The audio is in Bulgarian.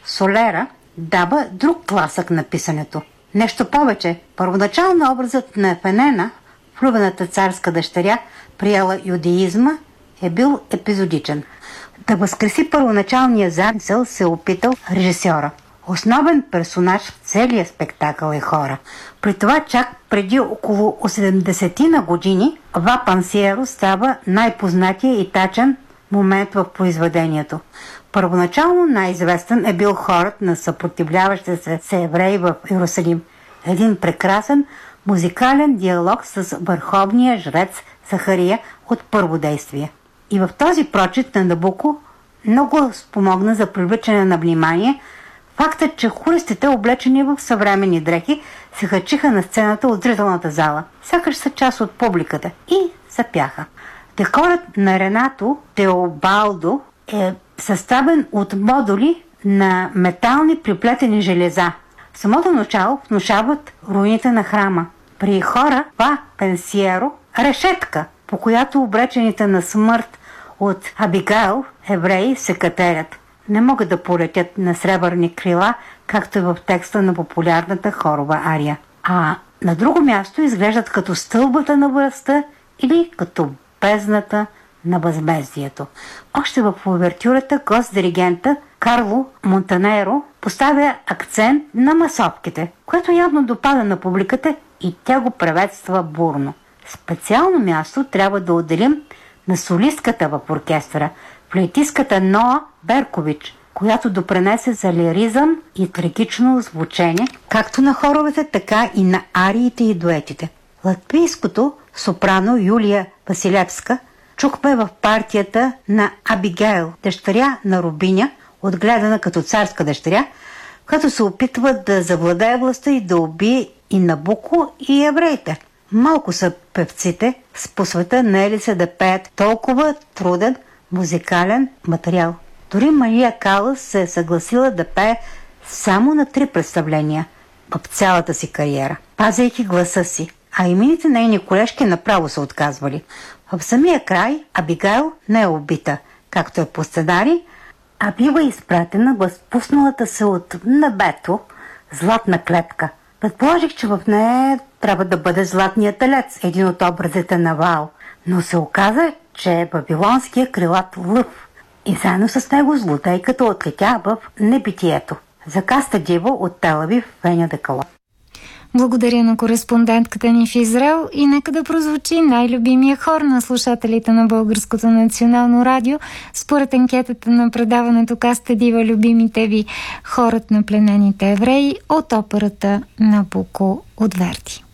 Солера дава друг тласък на писането. Нещо повече, първоначално образът на Ефенена, влюбената царска дъщеря, приела юдеизма, е бил епизодичен. Да възкреси първоначалния замисъл се опитал режисьора. Основен персонаж в целия спектакъл е хора. При това чак преди около 70 години Va Pensiero става най-познатия и тачен момент в произведението. Първоначално най-известен е бил хорът на съпротивляващите се евреи в Иерусалим. Един прекрасен музикален диалог с върховния жрец Захария от първо действие. И в този прочит на Набуко много спомогна за привличане на внимание фактът, че хористите, облечени в съвременни дрехи, се хачиха на сцената от зрителната зала, сякаш са част от публиката, и запяха. Декорът на Ренато Теобалдо е съставен от модули на метални приплетени железа. В самото начало внушават руините на храма. При хора Va Pensiero решетка, по която обречените на смърт от Абигайл евреи се катерят. Не могат да полетят на сребърни крила, както е в текста на популярната хорова ария. А на друго място изглеждат като стълбата на властта или като бездната на възмездието. Още в увертюрата гост-диригента Карло Монтанеро поставя акцент на масовките, което явно допада на публиката и тя го приветства бурно. Специално място трябва да отделим на солистката в оркестъра, флейтистката Ноа Беркович, която допренесе за лиризъм и трагично звучение, както на хоровете, така и на ариите и дуетите. Латвийското сопрано Юлия Василевска чухме в партията на Абигейл, дъщеря на Рубиня, отгледана като царска дъщеря, като се опитва да завладее властта и да убие и Набуко, и евреите. Малко са певците по света наели се да пеят толкова труден музикален материал. Дори Мария Калас се е съгласила да пее само на 3 представления в цялата си кариера, пазейки гласа си, а имените нейни колежки направо са отказвали. В самия край Абигайл не е убита, както е по сценарий, а бива изпратена възпусналата се от небето златна клетка. Предположих, че в нея трябва да бъде златният телец, един от образите на Ваал, но се оказа, че е вавилонския крилат лъв и заедно с него злодейката отлетя в небитието. За Каста Диво от Тел Авив, Веня Декало. Благодаря на кореспондентката ни в Израел и нека да прозвучи най-любимия хор на слушателите на Българското национално радио. Според анкетата на предаването Каста Дива, любимите ви хорът на пленените евреи от операта Набуко от Верди.